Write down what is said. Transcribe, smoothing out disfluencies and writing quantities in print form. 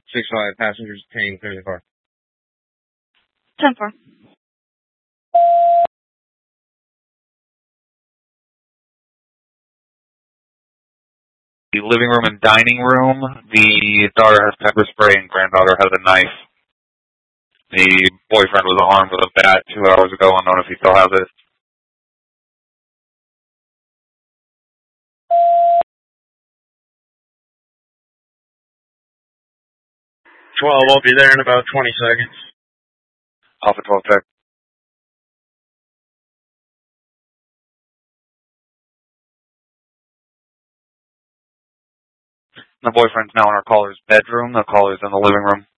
6-5, passengers detained, clear the car. 10-4. The living room and dining room. The daughter has pepper spray and granddaughter has a knife. The boyfriend was armed with a bat 2 hours ago, unknown if he still has it. 12, I'll be there in about 20 seconds. Alpha 12 check. The boyfriend's now in our caller's bedroom. The caller's in the living room.